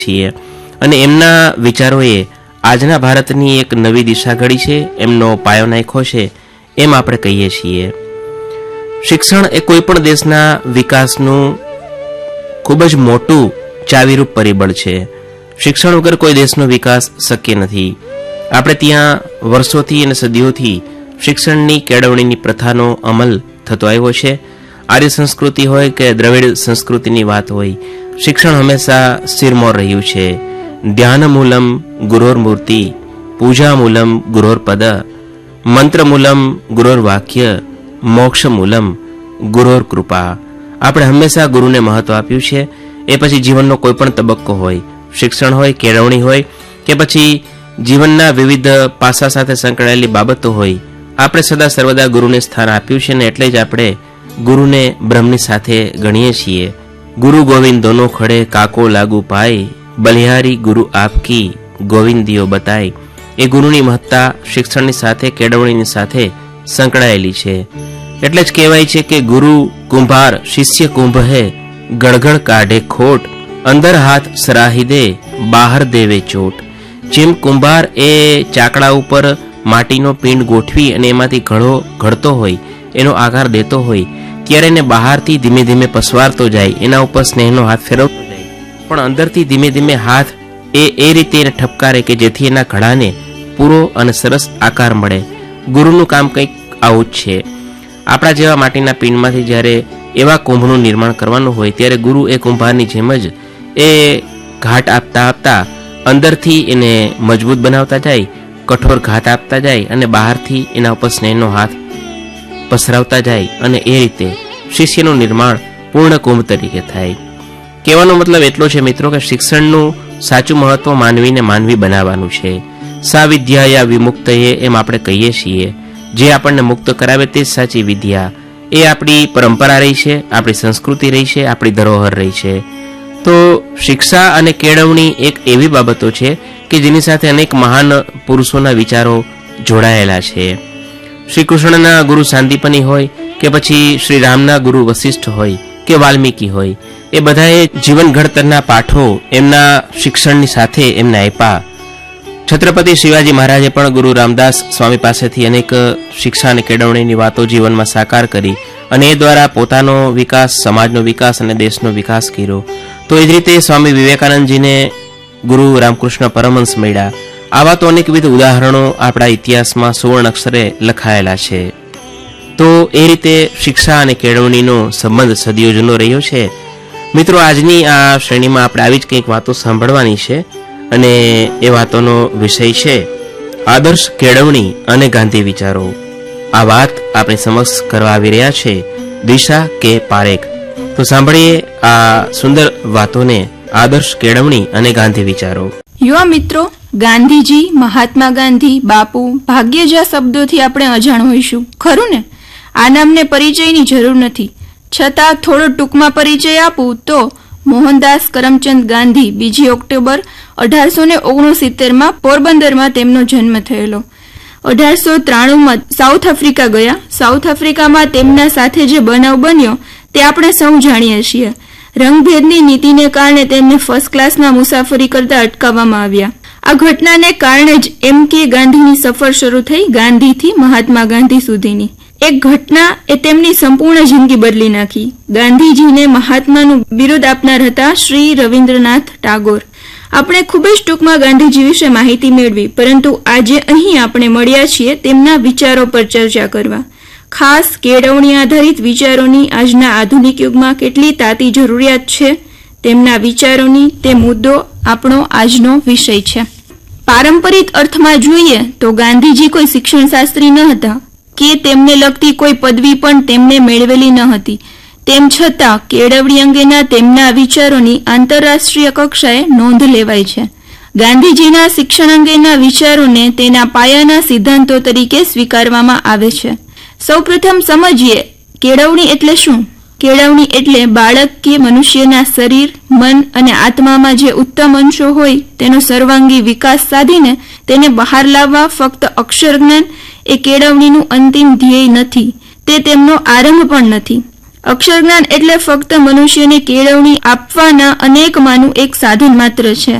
છીએ અને એમના વિચારોએ આજના ભારતની એક નવી દિશા ઘડી છે, એમનો પાયો નાખ્યો છે એમ આપણે કહીએ છીએ. શિક્ષણ એ કોઈ પણ દેશના વિકાસનું ખૂબ જ મોટું ચાવીરૂપ પરિબળ છે. શિક્ષણ વગર કોઈ દેશનો વિકાસ શક્ય નથી. આપણે ત્યાં વર્ષોથી અને સદીઓથી શિક્ષણની કેળવણીની પ્રથાનો અમલ થતો આવ્યો છે. આર્ય સંસ્કૃતિ હોય કે દ્રવિડ સંસ્કૃતિની વાત હોય, શિક્ષણ હંમેશા સિરમોર રહ્યું છે. ધ્યાન મૂલમ ગુરોર મૂર્તિ, પૂજા મૂલમ ગુરોર પદ, મંત્ર મૂલમ ગુરોર વાક્ય, મોક્ષ મૂલમ ગુરોર કૃપા. આપણે હંમેશા ગુરુને મહત્વ આપ્યું છે. એ પછી જીવનનો કોઈ પણ તબક્કો હોય, શિક્ષણ હોય, કેળવણી હોય કે પછી જીવનના વિવિધ પાસા સાથે સંકળાયેલી બાબતો હોય, આપણે સદા સર્વદા ગુરુને સ્થાન આપ્યું છે ને એટલે જ આપણે ગુરુને બ્રહ્મની સાથે ગણીએ છીએ. ગુરુ ગોવિંદ દોનો ખડે કાકો લાગુ પાય, બલિહારી ગુરુ આપકી ગોવિંદીઓ બતાય. એ ગુરુની મહત્તા શિક્ષણની સાથે, કેળવણીની સાથે સંકળાયેલી છે. એટલે જ કહેવાય છે કે ગુરુ કુંભાર શિષ્ય કુંભ હે, ગળગળ કાઢે ખોટ, અંદર હાથ સરાહી દે બહાર દેવે ચોટ. જેમ કુંભાર એ ચાકડા ઉપર માટીનો પિંડ ગોઠવી અને એમાંથી ઘડો ઘડતો હોય, એનો આકાર દેતો હોય, ત્યારે એને બહારથી ધીમે ધીમે પસવારતો જાય, એના ઉપર સ્નેહનો હાથ ફેરવતો જાય, પણ અંદરથી ધીમે ધીમે હાથ એ રીતે એને ઠપકારે કે જેથી એના ઘડાને પૂરો અને સરસ આકાર મળે. ગુરુનું કામ કંઈક આવું જ છે. આપણા જેવા માટીના પિંડમાંથી જ્યારે એવા કુંભનું નિર્માણ કરવાનું હોય ત્યારે ગુરુ એ કુંભારની જેમ જ એ ઘાટ આપતા આપતા અંદરથી એને મજબૂત બનાવતા જાય, કઠોર ઘાત આપતા જાય અને બહારથી એના ઉપર સ્નેહનો હાથ પસરાવતા જાય અને એ રીતે શિષ્યનું નિર્માણ પૂર્ણ કુંભ તરીકે થાય. કહેવાનો મતલબ એટલો છે મિત્રો કે શિક્ષણનું સાચું મહત્વ માનવીને માનવી બનાવવાનું છે. સા વિદ્યાયા વિમુક્તયે એમ આપણે કહીએ છીએ. જે આપણને મુક્ત કરાવે તે જ સાચી વિદ્યા. એ આપણી પરંપરા રહી છે, આપણી સંસ્કૃતિ રહી છે, આપણી ધરોહર રહી છે. તો શિક્ષા અને કેળવણી એક એવી બાબતો છે કે જેની સાથે અનેક મહાન પુરુષોના વિચારો જોડાયેલા છે. શ્રી કૃષ્ણના ગુરુ સાંદીપની હોય કે પછી શ્રી રામના ગુરુ વશિષ્ઠ હોય કે વાલ્મીકી હોય, એ બધાએ જીવન ઘડતરના પાઠો એમના શિક્ષણની સાથે એમને આપ્યા. છત્રપતિ શિવાજી મહારાજે પણ ગુરુ રામદાસ સ્વામી પાસેથી અનેક શિક્ષા અને કેળવણીની વાતો જીવનમાં સાકાર કરી અને એ દ્વારા પોતાનો વિકાસ, સમાજનો વિકાસ અને દેશનો વિકાસ કર્યો. તો એ જ રીતે સ્વામી વિવેકાનંદજીને ગુરુ રામકૃષ્ણ પરમહંસ મળ્યા. આવા તો અનેકવિધ ઉદાહરણો આપણા ઇતિહાસમાં સુવર્ણ અક્ષરે લખાયેલા છે. તો એ રીતે શિક્ષા અને કેળવણીનો સંબંધ સદીઓ જૂનો રહ્યો છે. મિત્રો, આજની આ શ્રેણીમાં આપણે આવી જ કંઈક વાતો સાંભળવાની છે અને એ વાતોનો વિષય છે આદર્શ કેળવણી અને ગાંધી વિચારો. આ વાત આપણે સમક્ષ કરવા આવી રહ્યા છે દિશા કે પારેખ. તો સાંભળીએ આ સુંદર વાતોને, આદર્શ કેળવણી અને ગાંધી વિચારો. યુવા મિત્રો, ગાંધીજી, મહાત્મા ગાંધી, બાપુ, ભાગ્ય જ્યાં શબ્દોથી આપણે અજાણ હોઈશું, ખરું ને? આ નામને પરિચયની જરૂર નથી, છતાં થોડો ટૂંકમાં પરિચય આપું તો મોહનદાસ કરમચંદ ગાંધી 2 ઓક્ટોબર 1869 પોરબંદરમાં તેમનો જન્મ થયેલો. 1893 સાઉથ આફ્રિકા ગયા. સાઉથ આફ્રિકામાં તેમના સાથે જે બનાવ બન્યો તે આપણે સૌ જાણીએ છીએ. રંગભેદની નીતિને કારણે તેમને ફર્સ્ટ ક્લાસમાં મુસાફરી કરતા અટકાવવામાં આવ્યા. આ ઘટનાને કારણે જ MK ગાંધીની સફર શરૂ થઈ, ગાંધીથી મહાત્મા ગાંધી સુધીની. એક ઘટના એ તેમની સંપૂર્ણ જિંદગી બદલી નાખી. ગાંધીજીને મહાત્માનું બિરુદ આપનાર હતા શ્રી રવિન્દ્રનાથ ટાગોર. આપણે ખૂબ જ ટૂંકમાં ગાંધીજી વિશે માહિતી મેળવી, પરંતુ આજે અહીં આપણે મળ્યા છીએ તેમના વિચારો પર ચર્ચા કરવા. ખાસ કેળવણી આધારિત વિચારોની આજના આધુનિક યુગમાં કેટલી તાતી જરૂરિયાત છે, તેમના વિચારોની, તે મુદ્દો આપણો આજનો વિષય છે. પારંપરિક અર્થમાં જોઈએ તો ગાંધીજી કોઈ શિક્ષણ શાસ્ત્રી ન હતા કે તેમને લગતી કોઈ પદવી પણ તેમને મેળવેલી ન હતી. તેમ છતાં કેળવણી અંગેના તેમના વિચારોની આંતરરાષ્ટ્રીય કક્ષાએ નોંધ લેવાય છે. ગાંધીજીના શિક્ષણ અંગેના વિચારોને તેના પાયાના સિદ્ધાંતો તરીકે સ્વીકારવામાં આવે છે. સૌપ્રથમ સમજીએ કેળવણી એટલે શું. કેળવણી એટલે બાળક કે મનુષ્યના શરીર, મન અને આત્મામાં જે ઉત્તમ અંશો હોય તેનો સર્વાંગી વિકાસ સાધીને તેને બહાર લાવવા. ફક્ત અક્ષર જ્ઞાન એ કેળવણીનું અંતિમ ધ્યેય નથી, તે તેમનો આરંભ પણ નથી. અક્ષર જ્ઞાન એટલે ફક્ત મનુષ્યને કેળવણી આપવાના અનેકમાંનું એક સાધન માત્ર છે.